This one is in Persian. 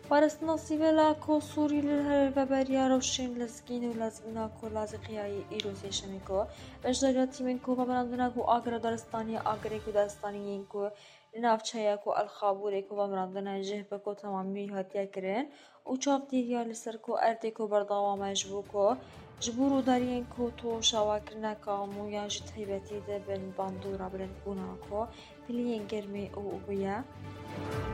پارستنا سیویلا کو سوری لهر و بریا روشین لزگین و لزگنا کو لازقیای ایروزی شمیکو بجداریاتی من کو بمراندنا کو آگر دارستانی آگری کو دارستانیین کو نافچهیا کو الخابوری کو بمراندنا جه بکو تمامی هاتیا کرن و چاپ دیریا لسر کو ارده کو برداوا مجبو کو جبورو دارین کو تو شواکرنا کامو یا جت هیبتی ده بن باندورا برن بونا کو پلین گرمی او بیا